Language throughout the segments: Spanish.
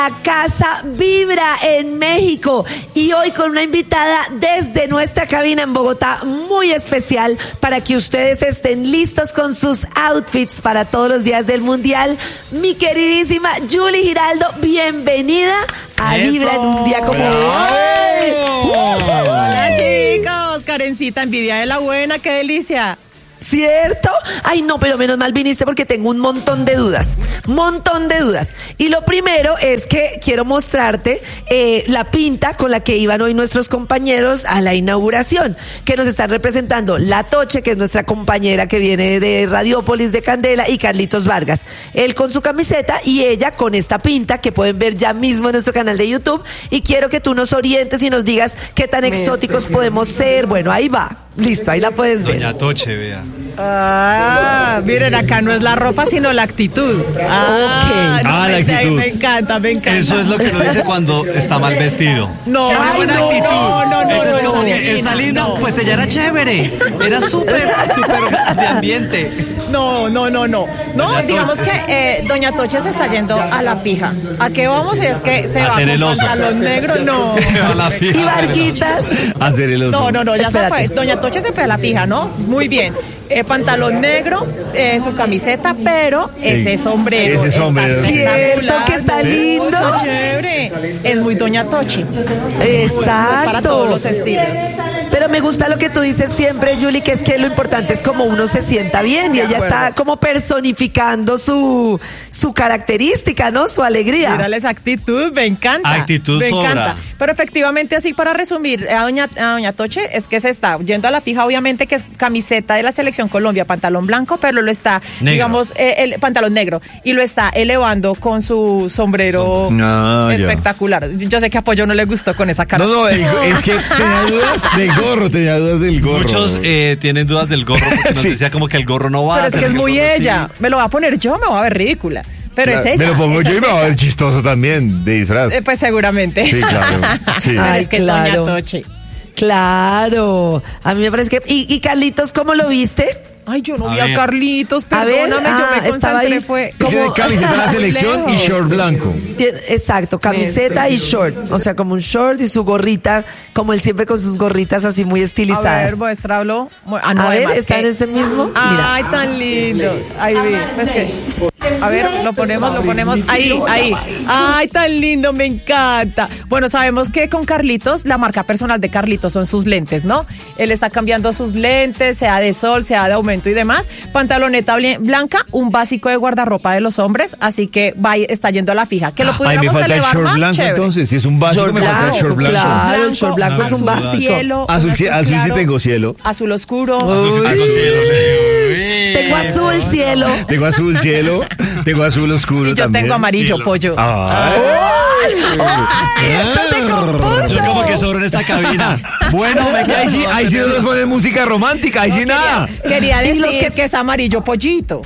La casa vibra en México y hoy con una invitada desde nuestra cabina en Bogotá muy especial para que ustedes estén listos con sus outfits para todos los días del Mundial. Mi queridísima Julie Giraldo, bienvenida a Vibra en un día como hoy. Hola chicos, Karencita, envidia de la buena, qué delicia. ¿Cierto? Ay, no, pero menos mal viniste porque tengo un montón de dudas. Y lo primero es que quiero mostrarte la pinta con la que iban hoy nuestros compañeros a la inauguración, que nos están representando La Toche, que es nuestra compañera que viene de Radiópolis, de Candela, y Carlitos Vargas. Él con su camiseta y ella con esta pinta que pueden ver ya mismo en nuestro canal de YouTube. Y quiero que tú nos orientes y nos digas qué tan exóticos podemos ser. Bueno, ahí va. Listo, ahí la puedes ver. Doña Toche, vea. Ah, miren, acá no es la ropa, sino la actitud. Ok. La actitud. Me encanta. Eso es lo que uno dice cuando está mal vestido. No, Una buena no, actitud. no, Eso es como que no, está no, linda, no. pues ella era chévere. Era súper de ambiente. No, digamos que Doña Toche se está yendo a la fija. ¿A qué vamos? Es que se A va hacer con el oso. pantalón negro, no. Se va a la fija. Y Varguitas. Hacer el oso. No, ya Espérate. se fue. Doña Toche se fue a la fija, ¿no? Muy bien. Pantalón negro, su camiseta, pero ese sombrero. Ese sombrero. Está Cierto espectacular, que está ¿no? lindo. Está chévere. Es muy Doña Toche. Exacto. Es para todos los estilos. Pero me gusta lo que tú dices siempre, Julie, que es que lo importante es como uno se sienta bien y ella está como personificando su característica, ¿no? Su alegría. Mírale esa actitud, me encanta. Actitud me sobra. encanta. Pero efectivamente, así para resumir, a doña Toche es que se está yendo a la fija, obviamente, que es camiseta de la Selección Colombia, pantalón blanco, pero lo está, Negro. digamos, el pantalón negro, y lo está elevando con su sombrero espectacular. Yo sé que a Pollo no le gustó con esa cara. No, es que tenía dudas del gorro. Muchos tienen dudas del gorro porque nos Sí. decía como que el gorro no va. Pero es que es el muy gorro sí. ella. Me lo va a poner yo, me voy a ver ridícula. Pero Claro, es ella. me lo pongo esa yo y es me va a ella. ver chistoso también, de disfraz. Pues seguramente. Sí, claro. Sí. Pero Ay, es que es claro. Doña Toche. Claro. A mí me parece que... ¿Y Carlitos, cómo lo viste? Ay, yo no A vi a ver. Carlitos, A ver, perdóname, yo me estaba concentré, ahí. fue... Tiene camiseta de la selección y short blanco. Exacto, camiseta y short. O sea, como un short y su gorrita, como él siempre con sus gorritas así muy A estilizadas. ver, muéstralo. No, A ver, además ¿está en que- ese mismo? Ay, Mira. tan lindo. Ahí vi. Es que... A ver, lo ponemos. Ahí. Ay, tan lindo, me encanta. Bueno, sabemos que con Carlitos, la marca personal de Carlitos son sus lentes, ¿no? Él está cambiando sus lentes, sea de sol, sea de aumento y demás. Pantaloneta blanca, un básico de guardarropa de los hombres, así que está yendo a la fija. Que lo Ay, pudiéramos me falta el elevar short más, blanco, chévere. entonces. Si es un básico, Short me falta el blanco, short blanco. claro. el short blanco es un azul básico. cielo, Azul, un sí claro, tengo cielo. azul oscuro. Azulcito cielo, Leo. Tengo azul cielo. Tengo azul cielo, tengo azul oscuro Y yo también. tengo amarillo, Cielo. Pollo. Ay. ¡Ay, esto se compuso! Yo como que sobro en esta cabina. Bueno, Ahí sí no nos ponen música romántica, ahí sí nada. Quería Y decir los que es amarillo pollito.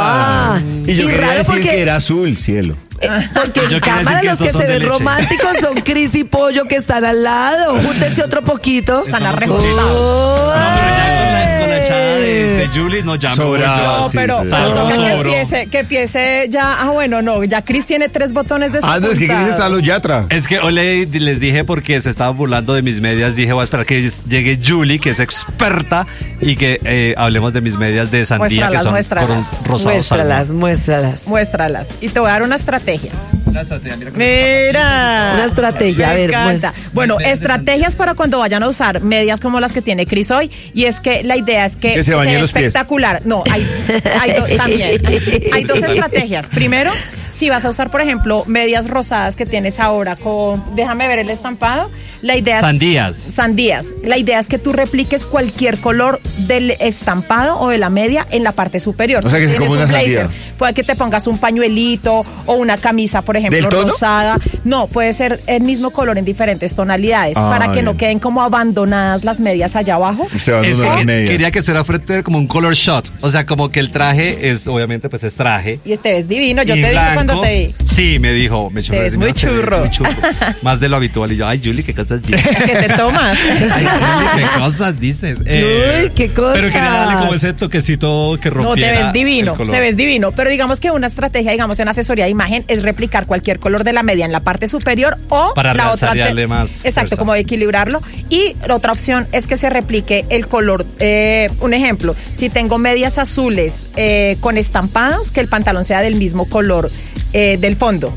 Y yo y quería raro decir porque- que era azul cielo. Porque Yo en quería cámara decir que los que esos son se de ven leche. románticos son Cris y Pollo que están al lado. Júntense otro poquito. Están Estamos arremontados. No, pero ya con la echada de Julie, no, ya me voy Sobrado. yo. No, sí, pero sí. Salvo toca sobro. que empiece ya. Ah, bueno, no, ya Cris tiene 3 botones de No, es que Cris está a los Yatra. Es que hoy les dije porque se estaban burlando de mis medias, dije voy a esperar que llegue Julie, que es experta, y que hablemos de mis medias de sandía, que son Muéstralas. por un rosado Muéstralas, muéstralas. Muéstralas. Y te voy a dar una estrategia. Una estrategia, mira Mira. Una estrategia, Me a ver, encanta. Bueno, Medias de estrategias para cuando vayan a usar medias como las que tiene Cris hoy. Y es que la idea es que Que se bañen sea los pies. espectacular. No, también. Hay 2 estrategias. Primero, si vas a usar, por ejemplo, medias rosadas que tienes ahora con, déjame ver el estampado. La idea es sandías. La idea es que tú repliques cualquier color del estampado o de la media en la parte superior. O sea, que se Tienes como un una blazer, sandía. puede que te pongas un pañuelito o una camisa, por ejemplo, ¿Del tono? rosada. No, puede ser el mismo color en diferentes tonalidades para que bien. no queden como abandonadas las medias allá abajo. Usted va a Es las que medias. quería que fuera frente como un color shot, o sea, como que el traje es, obviamente, pues es traje. Y te ves divino, yo y te dije blanco. cuando te vi. Sí, me dijo, me Te ves muy churro. Más de lo habitual. Y yo, ay, Julie, ¿qué cosas dices? ¿Qué te tomas? Ay, Julie, ¿qué cosas dices? Uy, qué cosas. Pero quería darle como ese toquecito que No, rompiera te ves divino, el color. se ves divino. Pero digamos que una estrategia, digamos, en asesoría de imagen es replicar cualquier color de la media en la parte superior o Para la otra. realzar y darle más Exacto, fuerza. como equilibrarlo. Y la otra opción es que se replique el color. Un ejemplo, si tengo medias azules con estampados, que el pantalón sea del mismo color del fondo.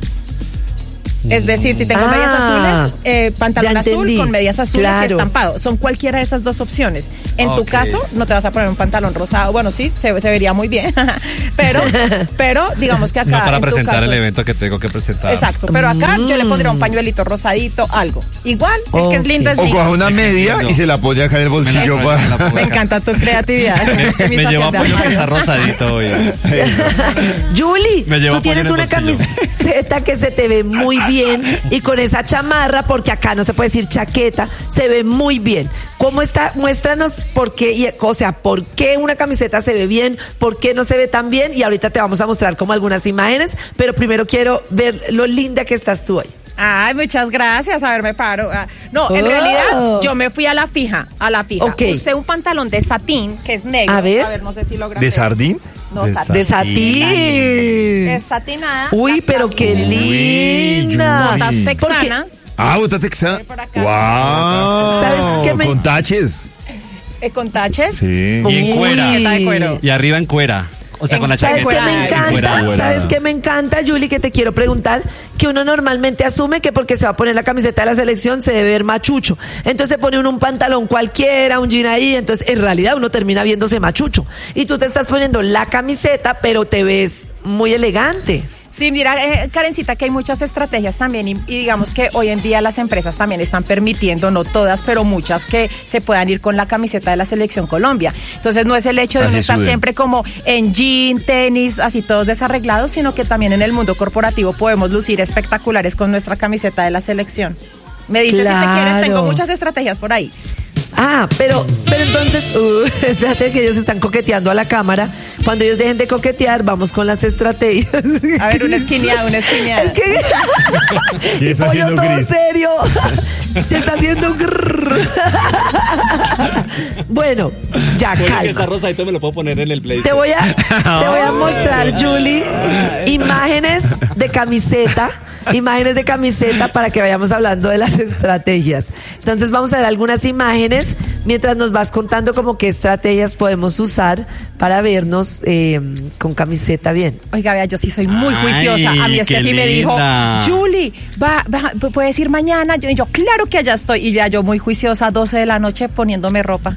Es decir, si tengo medias azules, pantalón ya azul entendí. con medias azules Claro. y estampado. Son cualquiera de esas dos opciones. En tu Ok. caso, no te vas a poner un pantalón rosado. Bueno, sí, se vería muy bien. pero digamos que acá. No para en tu presentar caso el evento que tengo que presentar. Exacto, pero acá yo le pondría un pañuelito rosadito, algo. Igual, el que es lindo es O lindo. coja una media y se la pone acá en el bolsillo. Me encanta tu creatividad. Me llevo a pollo que está rosadito hoy. Julie, Me llevo tú tienes pollo en una el bolsillo. camiseta que se te ve muy bien y con esa chamarra, porque acá no se puede decir chaqueta, se ve muy bien. ¿Cómo está? Muéstranos por qué, por qué una camiseta se ve bien, por qué no se ve tan bien, y ahorita te vamos a mostrar como algunas imágenes, pero primero quiero ver lo linda que estás tú hoy. Ay, muchas gracias. A ver, me paro. No, en Oh. realidad yo me fui a la fija, Ok. Usé un pantalón de satín que es negro. A ver. No sé si logra ¿De ver. sardín? No, De satín. De satín. Es satinada. Uy, La pero qué clavija. linda. Botas Uy. texanas. Ah, botas texanas. Por acá. ¡Wow! ¿Sabes qué me- Con taches. Con taches. Sí. Y en cuera. Chaqueta de cuero. Y arriba en cuera. O sea, con la ¿Sabes chaqueta. qué me Fuera, encanta? fuera. ¿Sabes qué me encanta, Julie? Que te quiero preguntar, que uno normalmente asume que porque se va a poner la camiseta de la selección se debe ver machucho. Entonces pone uno un pantalón cualquiera, un jean ahí, entonces en realidad uno termina viéndose machucho. Y tú te estás poniendo la camiseta, pero te ves muy elegante. Sí, mira, Karencita, que hay muchas estrategias también y digamos que hoy en día las empresas también están permitiendo, no todas, pero muchas, que se puedan ir con la camiseta de la Selección Colombia. Entonces no es el hecho de Así uno estar suben. siempre como en jean, tenis, así todos desarreglados, sino que también en el mundo corporativo podemos lucir espectaculares con nuestra camiseta de la Selección. Me dices si te quieres, tengo Claro. muchas estrategias por ahí. Ah, pero entonces, espérate que ellos están coqueteando a la cámara. Cuando ellos dejen de coquetear, vamos con las estrategias. A ver, una esquineada, una esquineada. Es que ¿Quién y está pollo haciendo todo gris? serio. Te está haciendo grrr. Bueno, ya Pollo que está calma. rosadito me lo puedo poner en el blazer. Te voy a mostrar, Julie, imágenes de camiseta para que vayamos hablando de las estrategias. Entonces vamos a ver algunas imágenes mientras nos vas contando como qué estrategias podemos usar para vernos con camiseta bien. Oiga, vea, yo sí soy muy Ay, juiciosa. A mí qué Steffi me dijo, linda. Julie, puedes ir mañana. Yo, claro que allá estoy. Y ya yo muy juiciosa, 12 de la noche poniéndome ropa.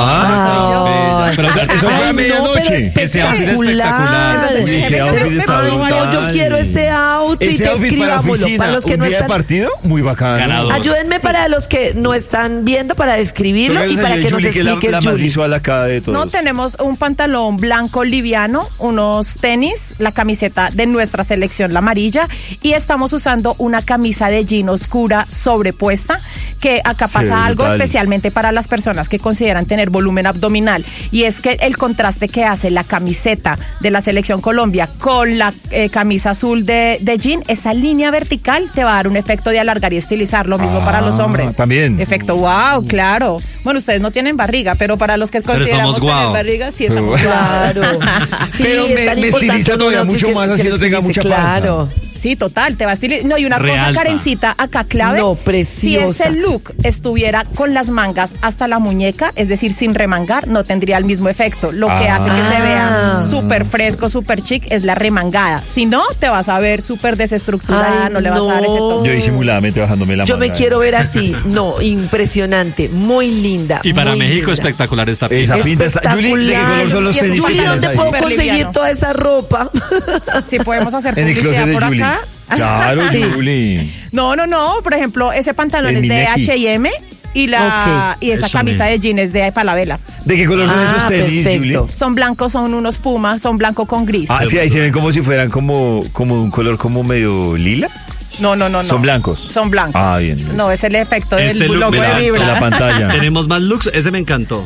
Ah, pero Eso fue a Ay, medianoche. Ese outfit espectacular. Uy, ese outfit está Ay, no, brutal. yo quiero ese outfit. Ese outfit para Escribámoslo. oficina, Para los que un no día de están. partido, muy bacano. Ganador. Ayúdenme para los que no están viendo para describirlo y para que nos Julie, que es la expliques, más Julie. visual acá de todos. No, tenemos un pantalón blanco liviano, unos tenis, la camiseta de nuestra selección, la amarilla, y estamos usando una camisa de jean oscura sobrepuesta, que acá Se pasa ve algo brutal. especialmente para las personas que consideran tener volumen abdominal, y es que el contraste que hace la camiseta de la selección Colombia con la camisa azul de jean, esa línea vertical te va a dar un efecto de alargar y estilizar, lo mismo para los hombres. también. Efecto wow, claro. Bueno, ustedes no tienen barriga, pero para los que Pero consideramos somos guau. tener barriga, sí estamos Pero Claro. Sí, Pero es me tan importante estiliza un todavía outfit mucho más así que no tenga estilice, mucha panza. Claro. Sí, total, te va a estilizar. No, y una cosa, Realza. Karencita, acá clave. No, Si preciosa. ese look estuviera con las mangas hasta la muñeca, es decir, sin remangar, no tendría el mismo efecto. Lo que hace que se vea Ah. súper fresco, súper chic, es la remangada. Si no, te vas a ver súper desestructurada, Ay, no le vas a dar ese no. toque. Yo disimuladamente bajándome la Yo manga. me quiero ver así. No, impresionante. Muy linda. Y para muy México linda. espectacular esta Esa pieza. pinta está. Julie, ¿de qué color son los Y es un tenis? que Julie, pantalón tienes ¿dónde ahí? puedo súper conseguir liviano. toda esa ropa? Si podemos hacer En el publicidad closet de por Julie. acá. Claro, Sí. Julie. No, por ejemplo, ese pantalón El es de Mineki. H&M y Ok. y esa Eso camisa mismo. de jean es de Falabella. ¿De qué color son Ah, esos tenis, perfecto. Julie? Son blancos, son unos pumas, son blanco con gris. Ah, sí, ahí se ven como si fueran como un color como medio lila. No. Son blancos. Son blancos. Ah, bien. No, es el efecto del Este look logo me de encanta. De la Vibra. pantalla. Tenemos más looks, ese me encantó.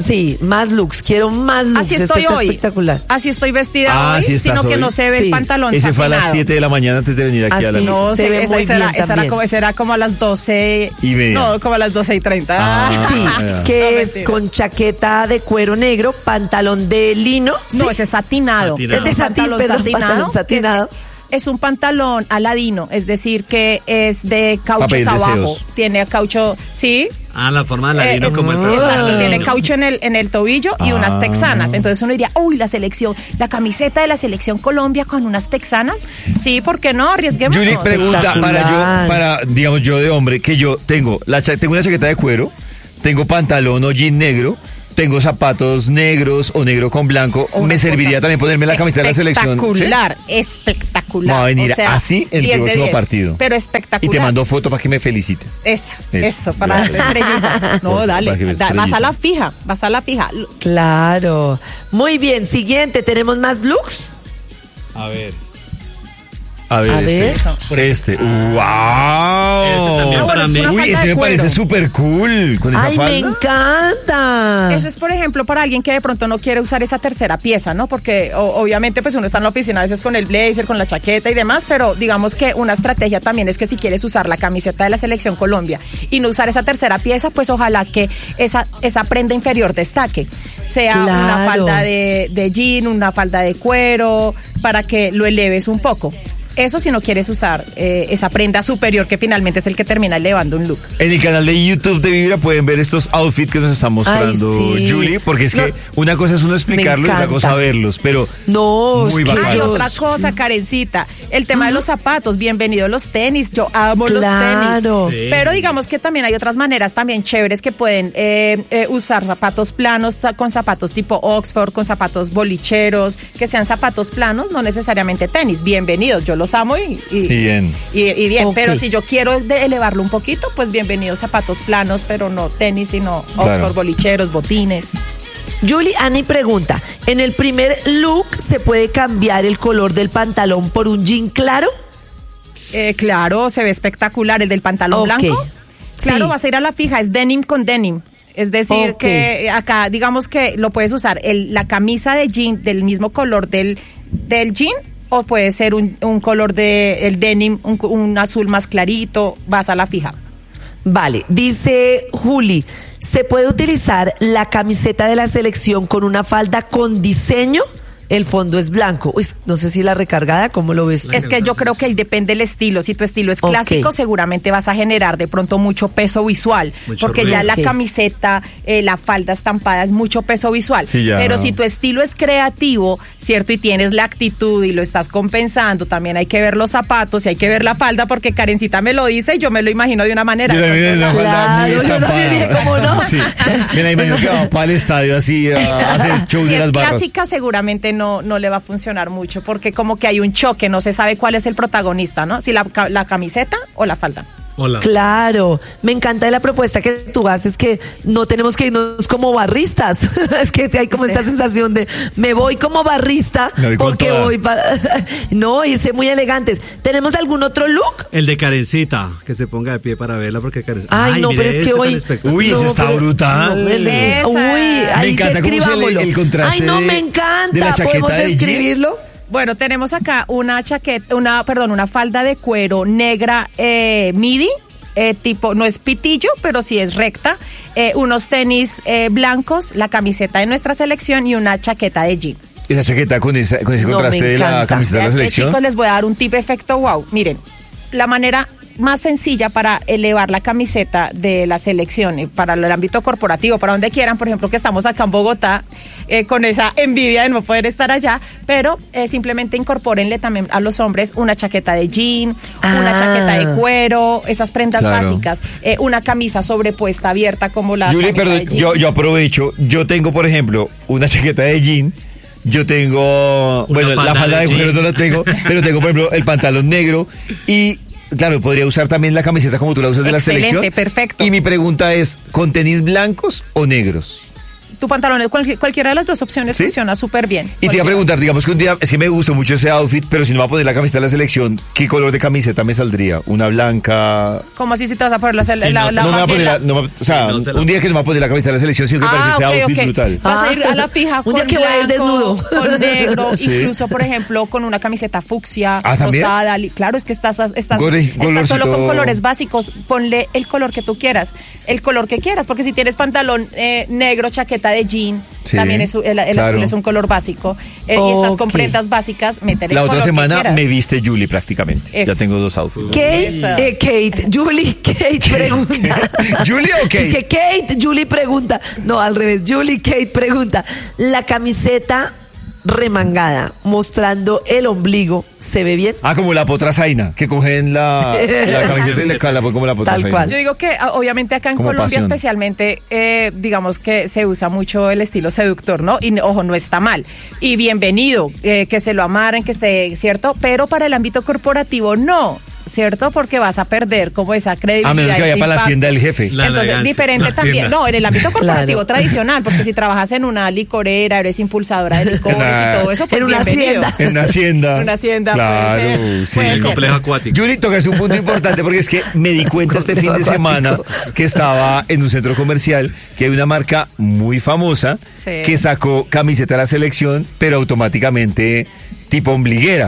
Sí, más looks. Quiero más looks. Así Esto estoy está hoy. espectacular. Así estoy vestida hoy, sí estás sino que hoy. no se ve Sí. el pantalón Ese fue a las satinado. 7 de la mañana antes de venir aquí a la Así. No, Se ve muy bien también. esa era como a las 12 y media. No, como a las 12:30. Ah. Sí, ya. que No, es mentira. con chaqueta de cuero negro, pantalón de lino. No, ¿sí? ese es satinado. Satinado. Es de satín, perdón, pantalón satinado. Es un pantalón aladino, es decir, que es de Pa' cauchos pedir abajo. deseos. Tiene caucho, sí. Ah, la forma de ladino como el Exacto, personaje. tiene caucho en el tobillo y unas texanas. Entonces uno diría, uy, la camiseta de la selección Colombia con unas texanas. Sí, ¿por qué no? Arriesguémonos. Julie pregunta Espectacular. para digamos yo de hombre, que yo tengo tengo una chaqueta de cuero, tengo pantalón o jean negro, tengo zapatos negros o negro con blanco. O ¿Me unas serviría botas. también ponerme la camiseta de la selección? ¿Sí? Espectacular. Va a venir O sea, así el 10 de próximo 10, partido. Pero Y espectacular. te mando foto para que me felicites. Eso, para Gracias. darte estrellita. No, Para dale. que me Vas a estrellita. la fija. Claro. Muy bien, siguiente, ¿tenemos más looks? A ver. A ver, A ver. por este. ¡Wow! Este también para es mí. una Uy, falda ese de me cuero. parece súper cool con esa Ay, falda. me encanta. Eso es, por ejemplo, para alguien que de pronto no quiere usar esa tercera pieza, ¿no? Porque obviamente pues uno está en la oficina a veces con el blazer, con la chaqueta y demás, pero digamos que una estrategia también es que si quieres usar la camiseta de la Selección Colombia y no usar esa tercera pieza, pues ojalá que esa prenda inferior destaque. Sea una Claro. falda de jean, una falda de cuero, para que lo eleves un poco. Eso si no quieres usar esa prenda superior que finalmente es el que termina elevando un look. En el canal de YouTube de Vibra pueden ver estos outfits que nos está mostrando sí. Julie, porque es que No, una cosa es uno explicarlo y otra encanta. cosa verlos, pero No, muy es que bacano. Hay yo- otra cosa, Karencita, el tema de los zapatos, bienvenido los tenis, yo amo Claro. los tenis, pero digamos que también hay otras maneras también chéveres que pueden usar zapatos planos con zapatos tipo Oxford, con zapatos bolicheros, que sean zapatos planos, no necesariamente tenis, bienvenidos, yo los amo y Bien. bien, Ok. pero si yo quiero elevarlo un poquito, pues bienvenidos zapatos planos, pero no tenis, sino Oxford, Claro. bolicheros, botines. Julie, Ani pregunta, ¿en el primer look se puede cambiar el color del pantalón por un jean claro? Claro, se ve espectacular el del pantalón Ok. blanco. Claro, Sí. vas a ir a la fija, es denim con denim. Es decir, Ok. que acá, digamos que lo puedes usar la camisa de jean del mismo color del jean, o puede ser un color el denim, un azul más clarito, vas a la fija. Vale, dice Juli, ¿se puede utilizar la camiseta de la selección con una falda con diseño? El fondo es blanco. Uy, no sé si la recargada, ¿cómo lo ves? Es que yo creo que ahí depende del estilo. Si tu estilo es Ok. clásico, seguramente vas a generar de pronto mucho peso visual. Mucho porque ruido. ya la Ok. camiseta, la falda estampada es mucho peso visual. Sí, ya. Pero si tu estilo es creativo, ¿cierto? Y tienes la actitud y lo estás compensando, también hay que ver los zapatos y hay que ver la falda, porque Karencita me lo dice y yo me lo imagino de una manera. Yo también en la falda Claro, muy yo también estampada. dije, ¿cómo no? Sí. Me la imagino que va para el estadio así a hacer show Si de es las barras. clásica, seguramente no le va a funcionar mucho, porque como que hay un choque, no se sabe cuál es el protagonista, ¿no? Si la camiseta o la falda. Hola. Claro, me encanta la propuesta que tú haces, que no tenemos que irnos como barristas. Es que hay como esta sensación de me voy como barrista Me voy con porque toda. voy para no irse muy elegantes. ¿Tenemos algún otro look? El de Karencita, que se ponga de pie para verla porque Karencita. Ay, no, mire pero es que este tan hoy. espectacular. Uy, ese no, está pero- brutal. no, Esa. uy, ahí Me que encanta cómo se le- escribámoslo. el contraste Ay, no, de- me de encanta. la chaqueta ¿Podemos de jean. describirlo? Bueno, tenemos acá una falda de cuero negra midi, tipo, no es pitillo, pero sí es recta, unos tenis blancos, la camiseta de nuestra selección y una chaqueta de jean. Esa chaqueta con ese No, contraste me de la encanta. camiseta de la Es que, selección. chicos, les voy a dar un tip efecto wow. Miren, la manera más sencilla para elevar la camiseta de la selección para el ámbito corporativo, para donde quieran, por ejemplo, que estamos acá en Bogotá con esa envidia de no poder estar allá, pero simplemente incorpórenle también a los hombres una chaqueta de jean, una chaqueta de cuero, esas prendas Claro. básicas, una camisa sobrepuesta abierta como la Julie, camisa perdón, de jean. yo aprovecho. Yo tengo, por ejemplo, una chaqueta de jean. Yo tengo, Una la falda falda de de cuero jean. no la tengo, pero tengo, por ejemplo, el pantalón negro y, claro, podría usar también la camiseta como tú la usas de la Excelente, selección. perfecto. Y mi pregunta es, ¿con tenis blancos o negros? tu pantalón, cualquiera de las dos opciones ¿Sí? funciona súper bien. Y te iba a preguntar, digamos que un día, es que me gustó mucho ese outfit, pero si no me voy a poner la camiseta de la selección, ¿qué color de camiseta me saldría? ¿Una blanca? ¿Cómo así si te vas a poner la Sí, la, no, la No me voy a poner magenta? o sea, no se la- un día que no me voy a poner la camiseta de la selección, sino que me parece ese outfit brutal. Vas a ir a la fija Un con día que voy a ir blanco, desnudo. con negro, Sí. incluso, por ejemplo, con una camiseta fucsia, ¿también? rosada. Claro, es que estás Colorcito. solo con colores básicos. Ponle el color que tú quieras, el color que quieras, porque si tienes pantalón negro, chaqueta de jean, Sí, también el claro. azul es un color básico, y estás con Ok. prendas básicas, métele el La color otra que semana quieras. me viste Julie prácticamente. Eso. Ya tengo 2 outfits. Kate, Julie, Kate pregunta. ¿Julie o Kate? Es que Kate, Julie pregunta. No, al revés. Julie, Kate pregunta. La camiseta remangada, mostrando el ombligo, ¿se ve bien? Ah, como la potrasaina, que cogen la camiseta y le cala como la potrasaina. cual. Yo digo que obviamente acá en Como Colombia pasión. especialmente, digamos que se usa mucho el estilo seductor, ¿no? Y ojo, no está mal. Y bienvenido, que se lo amaren, que esté, ¿cierto? Pero para el ámbito corporativo no, ¿cierto? Porque vas a perder como esa credibilidad. A menos que vaya ese para la impacto. hacienda del jefe. La Entonces, elegancia, diferente la también. hacienda. No, en el ámbito corporativo Claro. tradicional, porque si trabajas en una licorera, eres impulsadora de licores y todo eso, pues En una bienvenido. hacienda. En una hacienda. En una hacienda, Claro, puede ser. sí. Puede El ser. complejo acuático. Julie, tocas un punto importante porque es que me di cuenta este fin de semana que estaba en un centro comercial que hay una marca muy famosa Sí. que sacó camiseta de la selección, pero automáticamente tipo ombliguera.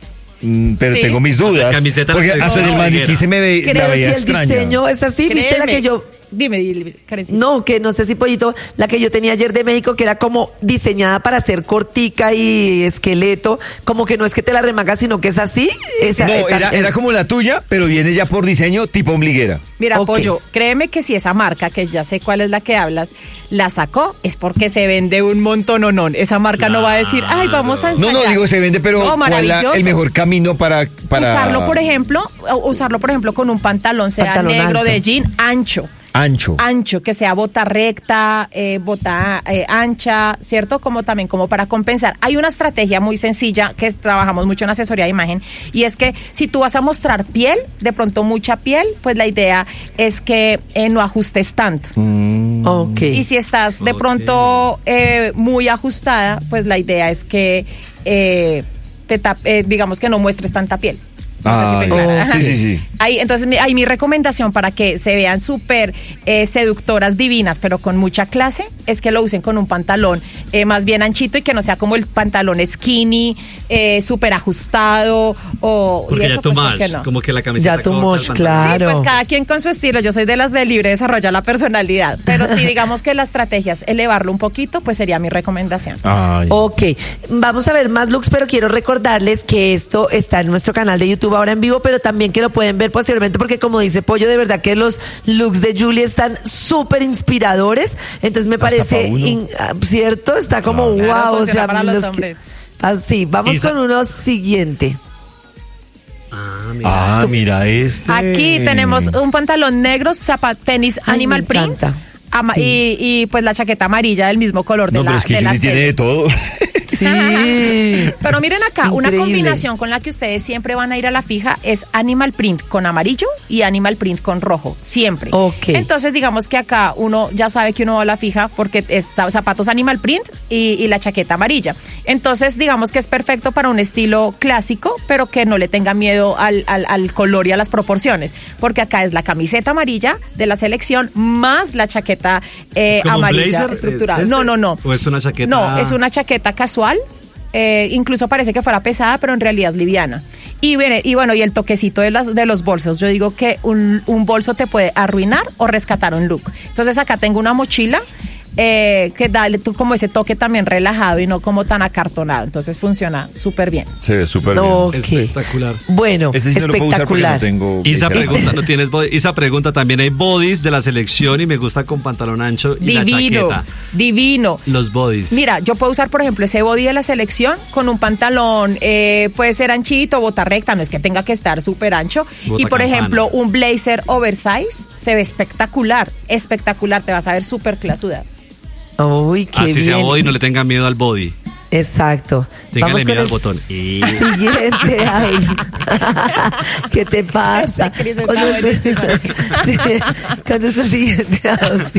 Pero Sí. tengo mis dudas. Camiseta de la porque hasta en el selección maniquí se me ve la Creo si veía el extraña. diseño es así, ¿viste la Créeme. que yo... Dime, Karencita. No, que no sé si Pollito, la que yo tenía ayer de México, que era como diseñada para ser cortica y esqueleto, como que no es que te la remangas, sino que es así. Esa, No, era como la tuya, pero viene ya por diseño tipo ombliguera. Mira, Ok. Pollo, créeme que si esa marca, que ya sé cuál es la que hablas, la sacó, es porque se vende un montononón. Esa marca no va a decir, ay, vamos a No, ensayar. no, digo se vende, pero No, ¿cuál es maravilloso. el mejor camino para... Usarlo, por ejemplo, con un pantalón, sea Pantalón negro alto. de jean, ancho. Ancho. Que sea bota recta, bota ancha, ¿cierto? Como también como para compensar. Hay una estrategia muy sencilla que trabajamos mucho en asesoría de imagen y es que si tú vas a mostrar piel, de pronto mucha piel, pues la idea es que no ajustes tanto. Ok. Y si estás de Ok. pronto muy ajustada, pues la idea es que digamos que no muestres tanta piel. No sé si me aclara. Ajá. sí. Ahí, entonces, ahí mi recomendación para que se vean súper seductoras, divinas, pero con mucha clase, es que lo usen con un pantalón más bien anchito y que no sea como el pantalón skinny, súper ajustado o... Porque y eso, ya too pues, ¿por much, qué no? como que la camiseta Ya too corta, much, el pantalón. claro. Sí, pues cada quien con su estilo. Yo soy de las de libre desarrolla la personalidad. Pero sí, digamos que la estrategia es elevarlo un poquito, pues sería mi recomendación. Ay. Ok, vamos a ver más looks, pero quiero recordarles que esto está en nuestro canal de YouTube ahora en vivo, pero también que lo pueden ver posteriormente, porque como dice Pollo, de verdad que los looks de Julie están súper inspiradores. Entonces me Hasta parece, pa' uno. ¿cierto? Está como Claro, wow. O funciona sea, para los los que- hombres. Así, vamos Isa- con uno siguiente. Mira este. Aquí tenemos un pantalón negro, tenis Ay, Animal me Print. encanta. Sí. Y pues la chaqueta amarilla del mismo color de No, pero la es que de la Julie tiene serie. de todo. Sí. Pero miren acá, una Increíble. combinación con la que ustedes siempre van a ir a la fija es Animal Print con amarillo y Animal Print con rojo, siempre. Ok. Entonces digamos que acá uno ya sabe que uno va a la fija porque está zapatos Animal Print y la chaqueta amarilla. Entonces digamos que es perfecto para un estilo clásico, pero que no le tenga miedo al color y a las proporciones, porque acá es la camiseta amarilla de la selección más la chaqueta ¿Es como un amarilla blazer, estructurada. este? No. ¿O es una chaqueta? No, es una chaqueta casual, incluso parece que fuera pesada, pero en realidad es liviana. Y bueno, y el toquecito de los bolsos. Yo digo que un bolso te puede arruinar o rescatar un look. Entonces acá tengo una mochila que dale tú como ese toque también relajado y no como tan acartonado. Entonces funciona súper bien. Se ve súper Ok. bien. Espectacular. Bueno, Este sí no lo puedo usar porque espectacular. no tengo... Isa cara. pregunta, ¿no tienes body? Isa pregunta, también hay bodies de la selección y me gusta con pantalón ancho y la Divino, chaqueta. divino. Los bodies. Mira, yo puedo usar, por ejemplo, ese body de la selección con un pantalón, puede ser anchito, bota recta, no es que tenga que estar súper ancho. Bota Y, por campana. ejemplo, un blazer oversize se ve espectacular, espectacular, te vas a ver súper clasuda. Uy, qué Así bien. sea body, no le tenga miedo al body. Exacto. Téngale Vamos con miedo el al botón. siguiente. Ay. ¿Qué te pasa? Ese Cris está Con nuestro, buenísimo. sí, con nuestro siguiente outfit.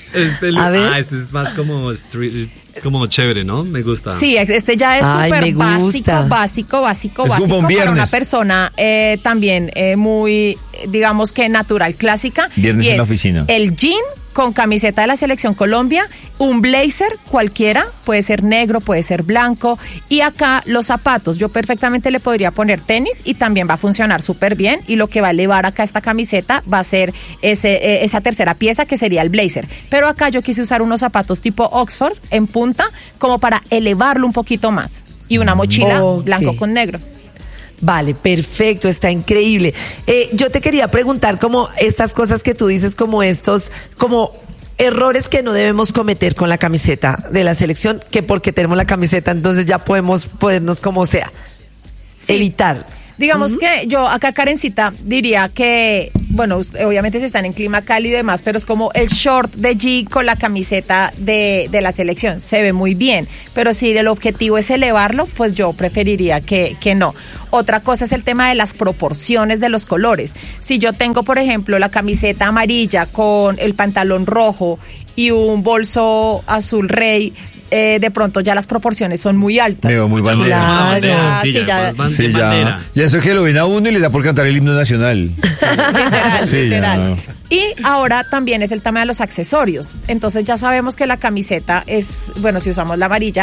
A ver. Este es más como street, como chévere, ¿no? Me gusta. Sí, este ya es Ay, súper me gusta. básico Es como un para una viernes. persona también muy, digamos que natural, clásica. Viernes Y en la es oficina. El jean con camiseta de la Selección Colombia, un blazer cualquiera, puede ser negro, puede ser blanco, y acá los zapatos, yo perfectamente le podría poner tenis y también va a funcionar súper bien, y lo que va a elevar acá esta camiseta va a ser esa tercera pieza que sería el blazer, pero acá yo quise usar unos zapatos tipo Oxford en punta como para elevarlo un poquito más, y una mochila Ok. blanco con negro. Vale, perfecto, está increíble. Yo te quería preguntar como estas cosas que tú dices, como estos, como errores que no debemos cometer con la camiseta de la selección, que porque tenemos la camiseta entonces ya podemos ponernos como sea. Sí. Evitar. Digamos que yo acá, Karencita, diría que, bueno, obviamente si están en clima cálido y demás, pero es como el short de jean con la camiseta de la selección. Se ve muy bien, pero si el objetivo es elevarlo, pues yo preferiría que no. Otra cosa es el tema de las proporciones de los colores. Si yo tengo, por ejemplo, la camiseta amarilla con el pantalón rojo y un bolso azul rey, de pronto ya las proporciones son muy altas. Me veo muy bandera. Claro. Sí, Sí, ya. Sí, bandera. ya eso que lo ven a uno y les da por cantar el himno nacional. Literal, Sí, ya, literal. no. Y ahora también es el tema de los accesorios. Entonces ya sabemos que la camiseta es, bueno, si usamos la amarilla,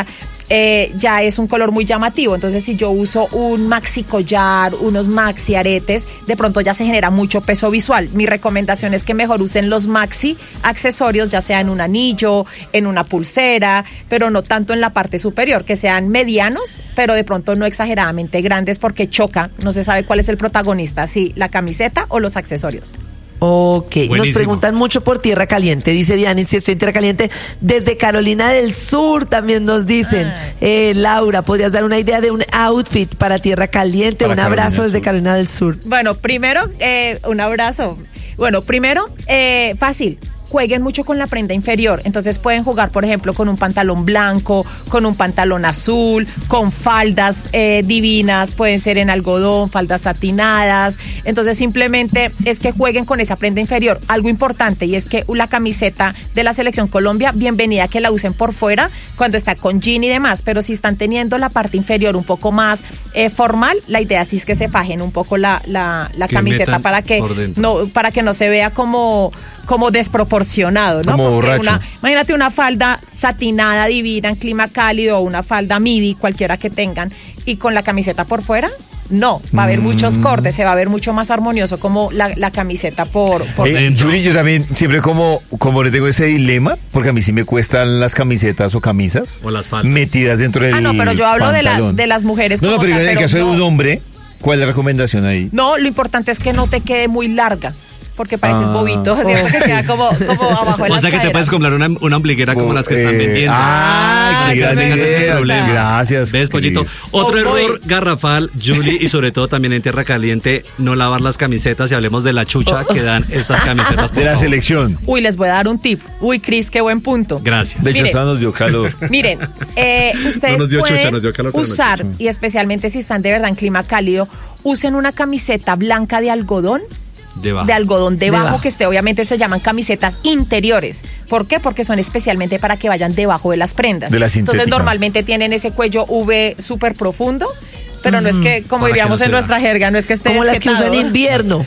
ya es un color muy llamativo. Entonces si yo uso un maxi collar, unos maxi aretes, de pronto ya se genera mucho peso visual. Mi recomendación es que mejor usen los maxi accesorios, ya sea en un anillo, en una pulsera, pero no tanto en la parte superior, que sean medianos, pero de pronto no exageradamente grandes porque choca. No se sabe cuál es el protagonista, si la camiseta o los accesorios. Ok, nos Buenísimo. preguntan mucho por Tierra Caliente, dice Diana, si estoy en Tierra Caliente, desde Carolina del Sur también nos dicen, Laura, ¿podrías dar una idea de un outfit para Tierra Caliente? Para Un Carolina abrazo del desde Sur. Carolina del Sur. Bueno, primero, un abrazo. Bueno, primero, fácil. Jueguen mucho con la prenda inferior, entonces pueden jugar, por ejemplo, con un pantalón blanco, con un pantalón azul, con faldas divinas, pueden ser en algodón, faldas satinadas, entonces simplemente es que jueguen con esa prenda inferior. Algo importante, y es que la camiseta de la Selección Colombia, bienvenida que la usen por fuera cuando está con jean y demás, pero si están teniendo la parte inferior un poco más formal, la idea sí es que se fajen un poco la Que camiseta metan para que por dentro. no se vea como desproporcionado, ¿no? Como Porque borracho. imagínate una falda satinada divina en clima cálido o una falda midi, cualquiera que tengan, y con la camiseta por fuera, no, va a haber muchos cortes, se va a ver mucho más armonioso como la camiseta por dentro. Yuri, yo también siempre como le tengo ese dilema, porque a mí sí me cuestan las camisetas o camisas O las faldas. metidas dentro del no, pero yo hablo pantalón. de las mujeres No, como pero tal, en el pero caso de no. un hombre, ¿cuál es la recomendación ahí? No, lo importante es que no te quede muy larga, porque pareces Ah, bobito, ¿cierto? Que queda como abajo de O las sea que te caderas. puedes comprar una ombliguera como las que están vendiendo. Ah, qué Que no gran tengas ese idea. problema. Gracias, ¿Ves, Pollito? Cris. Otro Oh, boy. error garrafal, Julie, y sobre todo también en Tierra Caliente, no lavar las camisetas, y hablemos de la chucha que dan estas camisetas. por De la favor. selección. Uy, les voy a dar un tip. Uy, Cris, qué buen punto. Gracias. De hecho, Mire. esta nos dio calor. Miren, ustedes No nos dio pueden chucha, nos dio calor, pero no usar, chucha. y especialmente si están de verdad en clima cálido, usen una camiseta blanca de algodón Debajo. Debajo. que obviamente se llaman camisetas interiores. ¿Por qué? Porque son especialmente para que vayan debajo de las prendas. De la Entonces sintética. normalmente tienen ese cuello V súper profundo, pero no es que, como Para que diríamos no en se nuestra jerga, no es que esté Como las que uso en desquetado. invierno.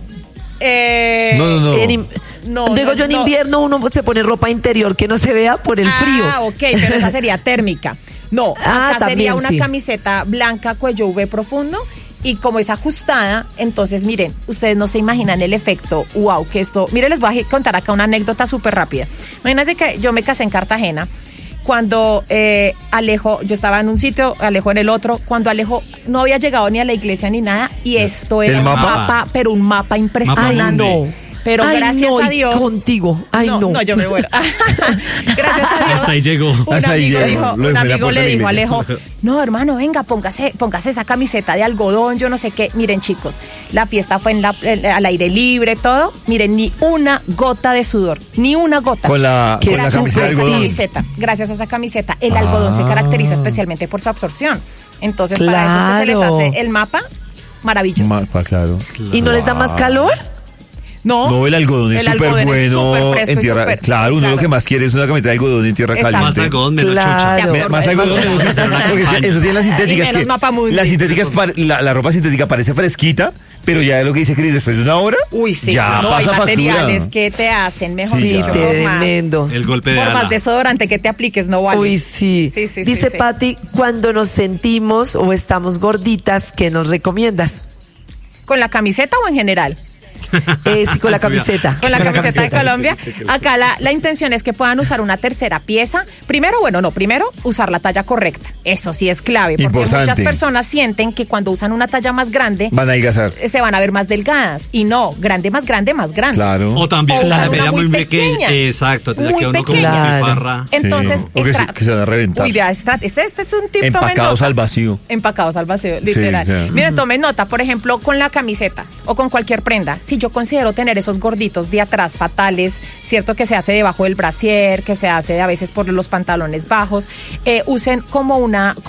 No. No, Digo yo, en no. invierno uno se pone ropa interior que no se vea por el frío. Ah, ok, pero esa sería térmica. No, Ah, acá sería también, una sí. camiseta blanca, cuello V profundo, y como es ajustada, entonces miren, ustedes no se imaginan el efecto, wow, que esto, miren, les voy a contar acá una anécdota súper rápida. Imagínense que yo me casé en Cartagena, cuando Alejo, yo estaba en un sitio, Alejo en el otro, cuando Alejo no había llegado ni a la iglesia ni nada, y esto era ¿El un mapa? mapa, pero un mapa impresionante. Ay, no. Pero Ay, gracias no, a y Dios. contigo. Ay, no. No, yo me muero. Gracias a Dios. Hasta ahí llegó. Un Hasta ahí amigo, llegó. dijo, Lo un dejó en la amigo puerta le de la dijo a iglesia. Alejo, no, hermano, venga, póngase esa camiseta de algodón, yo no sé qué. Miren, chicos, la fiesta fue al aire libre, todo. Miren, ni una gota de sudor, ni una gota. Con la Qué camiseta de súper esa algodón. camiseta, gracias a esa camiseta, el algodón se caracteriza especialmente por su absorción. Entonces, para eso es que se les Claro. hace el mapa maravilloso. Claro. ¿Y no les da más calor? No, el algodón es súper bueno fresco en y tierra. súper- Claro, uno lo que más quiere es una camiseta de algodón en tierra Exacto. caliente. Más algodón, menos Claro. chucha. Más algodón, menos chucha. Porque eso tiene las sintéticas. Y menos Que mapamundi. las sintéticas, la ropa sintética parece fresquita, pero ya lo que dice Cris, después de una hora, Uy, sí, ya no, hay pasa materiales factura. que te hacen mejor. Sí, Sí, dicho, ya. por más- tremendo. El golpe de Por más ala. desodorante que te apliques, no vale. Uy, sí. Sí, sí, Dice sí. Patti, cuando nos sentimos o estamos gorditas, ¿qué nos recomiendas? ¿Con la camiseta o en general? Sí, con la camiseta. Con la camiseta de Colombia. Acá la intención es que puedan usar una tercera pieza. Primero usar la talla correcta. Eso sí es clave, porque Importante. muchas personas sienten que cuando usan una talla más grande Van a adelgazar. se van a ver más delgadas. Y no, grande, más grande, más grande. Claro. O también O la usar media una muy muy pequeña. pequeña. Exacto, ya Muy queda uno como pequeña. farra. Entonces, Sí, o que se van a reventar. Uy, vea, este es un tip. tomen Empacados nota. al vacío. Empacados al vacío, literal. Sí, o sea. Miren, tomen nota, por ejemplo, con la camiseta o con cualquier prenda. Si yo considero tener esos gorditos de atrás fatales, cierto, que se hace debajo del brasier, que se hace a veces por los pantalones bajos, usen como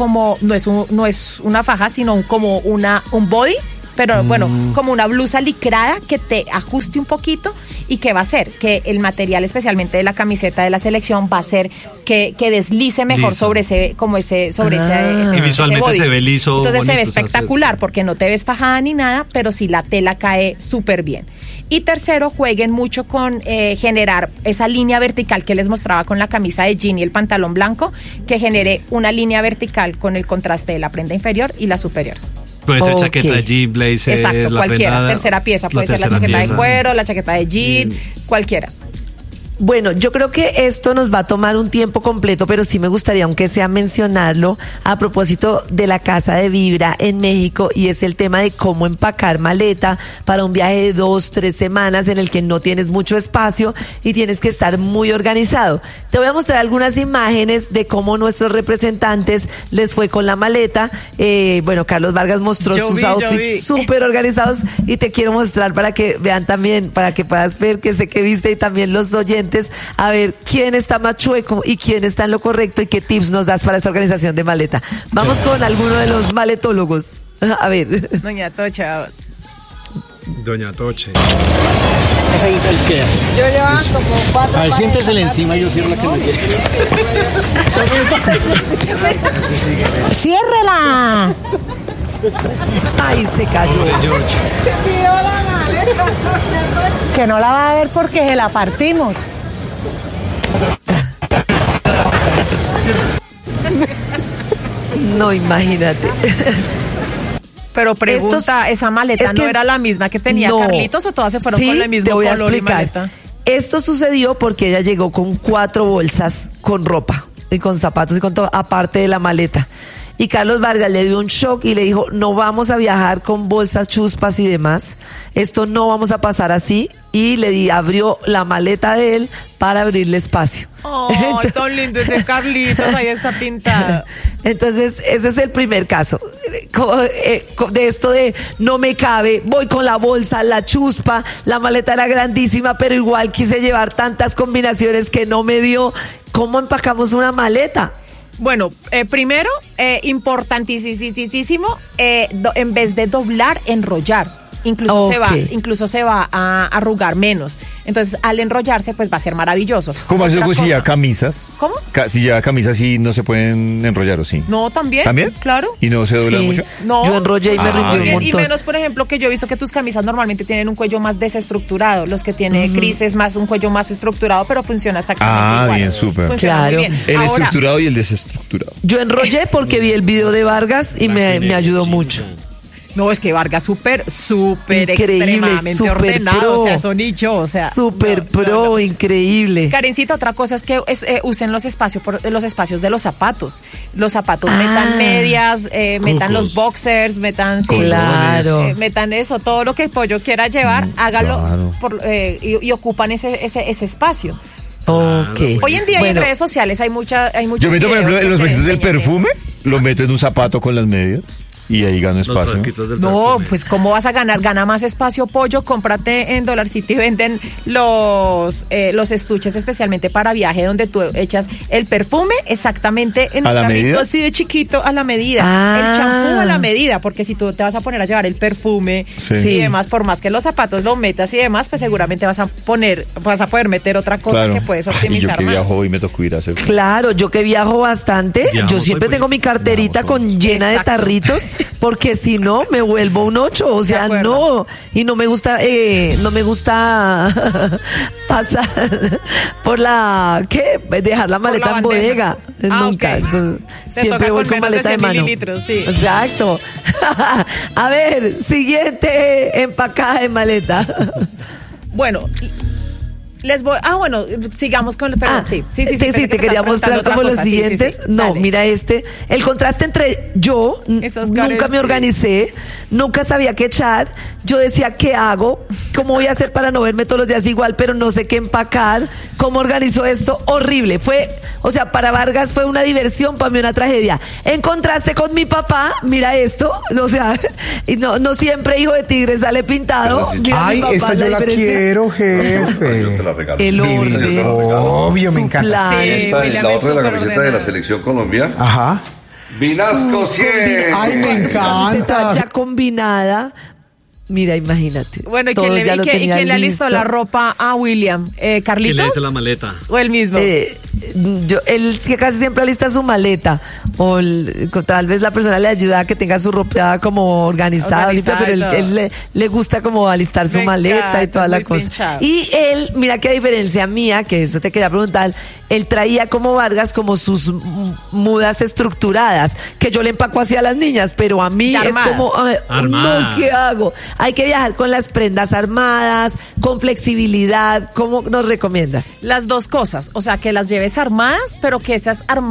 no es una faja, sino un body, pero bueno, como una blusa licrada que te ajuste un poquito y que va a hacer que el material, especialmente de la camiseta de la selección, va a hacer que deslice mejor Liso. sobre ese Y visualmente body. se ve liso, Entonces se ve bonito, o sea, espectacular porque no te ves fajada ni nada, pero sí la tela cae súper bien. Y tercero, jueguen mucho con generar esa línea vertical que les mostraba con la camisa de jean y el pantalón blanco, que genere una línea vertical con el contraste de la prenda inferior y la superior. Puede ser Ok. chaqueta, jean, blazer, Exacto, la cualquiera, prenda- tercera pieza, puede ser la tercera chaqueta pieza. de cuero, la chaqueta de jean, cualquiera. Bueno, yo creo que esto nos va a tomar un tiempo completo, pero sí me gustaría, aunque sea mencionarlo, a propósito de la Casa de Vibra en México, y es el tema de cómo empacar maleta para un viaje de 2-3 semanas en el que no tienes mucho espacio y tienes que estar muy organizado. Te voy a mostrar algunas imágenes de cómo nuestros representantes les fue con la maleta. Bueno, Carlos Vargas mostró Yo sus vi, yo vi. outfits súper organizados y te quiero mostrar para que vean también, para que puedas ver que sé que viste y también los oyentes, a ver quién está más chueco y quién está en lo correcto y qué tips nos das para esa organización de maleta. Vamos con alguno de los maletólogos. A ver. Doña Tocha. Doña Toche. Esa ahí el queda. Yo levanto como 4. A ver, siéntesele encima, yo cierro la que me quede. ¡Ciérrela! Ay, se cayó. Que no la va a ver porque se la partimos. No, imagínate. Pero pregunta, Estos- ¿esa maleta es que- no era la misma que tenía No. Carlitos o todas se fueron Sí, con el mismo te voy a color y explicar. maleta? Esto sucedió porque ella llegó con 4 bolsas con ropa y con zapatos y con todo, aparte de la maleta. Y Carlos Vargas le dio un shock y le dijo, no vamos a viajar con bolsas, chuspas y demás. Esto no vamos a pasar así. Y abrió la maleta de él para abrirle espacio. ¡Oh, tan lindo ese Carlitos! Ahí está pintado. Entonces, ese es el primer caso. De esto de no me cabe, voy con la bolsa, la chuspa, la maleta era grandísima, pero igual quise llevar tantas combinaciones que no me dio. ¿Cómo empacamos una maleta? Bueno, primero, importantísimo, en vez de doblar, enrollar. Incluso se va a arrugar menos. Entonces, al enrollarse, pues va a ser maravilloso. ¿Cómo hace Otra si cosa. lleva camisas? ¿Cómo? Si lleva camisas sí no se pueden enrollar, ¿o sí? No, también. ¿También? Claro. ¿Y no se dobla Sí. mucho? No. Yo enrollé y me rindió un Bien, y montón. menos, por ejemplo, que yo he visto que tus camisas normalmente tienen un cuello más desestructurado. Los que tiene Cris es más un cuello más estructurado, pero funciona exactamente igual. Bien, súper. Funciona muy Claro. bien. El Ahora, estructurado y el desestructurado. Yo enrollé porque vi el video de Vargas y me ayudó mucho. no, es que Vargas súper Increíble, extremadamente súper ordenado, pro. o sea, son nichos, o sea. Súper pro, increíble. Karencita, otra cosa es que usen los espacios de los zapatos. Los zapatos Ah. metan medias, metan Cucos. los boxers, metan... sí, Claro. metan eso, todo lo que el pollo quiera llevar, hágalo claro. y ocupan ese espacio. Ok. Hoy en día Bueno, en redes sociales hay muchos Yo meto, por ejemplo, videos en los que te vestidos del enseñan eso. perfume, lo meto en un zapato con las medias. y ahí gano Los espacio. frasquitos del No, perfume. pues ¿cómo vas a ganar? Gana más espacio, pollo. Cómprate en Dollar City, venden los estuches especialmente para viaje, donde tú echas el perfume exactamente en ¿A un la carrito medida? así de chiquito, a la medida. Ah. El champú a la medida, porque si tú te vas a poner a llevar el perfume Sí. y demás, por más que los zapatos lo metas y demás, pues seguramente vas a poder meter otra cosa Claro. que puedes Ay, yo optimizar que más. viajo y me tocó ir a hacer. Claro, yo que viajo bastante, Viajo, yo siempre soy tengo mi carterita Viajo, con llena Exacto. de tarritos, porque si no me vuelvo un 8, o sea, acuerdo. no, y no me gusta pasar por dejar la maleta en bandeja. bodega, nunca. Ok. Entonces, Te siempre toca voy con con menos maleta de de 100 mano. mililitros, sí. Exacto. A ver, siguiente empacada de maleta. Bueno, les voy. Bueno, sigamos con. Perdón, sí, te pensé que quería estabas mostrar preguntando como otra los cosa. Sí, siguientes. sí. No, Dale. mira el contraste entre yo, Esos nunca caras, me sí. organicé, nunca sabía qué echar. Yo decía, ¿qué hago? ¿Cómo voy a hacer para no verme todos los días igual, pero no sé qué empacar? ¿Cómo organizo esto? Horrible. Para Vargas fue una diversión, para mí una tragedia. En contraste con mi papá, mira esto, y no siempre hijo de tigre sale pintado. Mira Ay, mi papá, esta yo la diferencia. quiero, jefe. Yo te la regalo. El orden. Obvio, me Su encanta. plan. Sí, Esta es William la es otra de la súper camiseta de la ordenado. selección Colombia. Ajá. Vinasco 100. Ay, me Su camiseta encanta. ya combinada. Mira, imagínate. Bueno, ¿y Todo quién le, ya y lo quién- y tenía quién le alistó listo. la ropa a William? ¿Quién le ¿Carlitos? hizo la maleta? ¿O él mismo? Él sí que casi siempre alista su maleta. Tal vez la persona le ayuda a que tenga su ropa como organizada, limpia, pero Organizada y él le gusta como alistar su Me maleta encanta, y toda la muy cosa. pinchado. Y él, mira qué diferencia mía, que eso te quería preguntar, él traía como Vargas como sus mudas estructuradas, que yo le empaco así a las niñas, pero a mí Y es armadas. como, Armadas. no, ¿qué hago? Hay que viajar con las prendas armadas, con flexibilidad. ¿Cómo nos recomiendas? Las dos cosas, o sea, que las lleves armadas, pero que esas armadas